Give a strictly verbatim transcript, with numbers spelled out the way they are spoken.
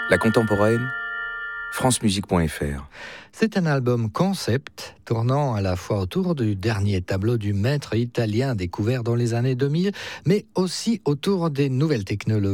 La contemporaine, france musique point f r. C'est un album concept tournant à la fois autour du dernier tableau du maître italien découvert dans les années deux mille, mais aussi autour des nouvelles technologies.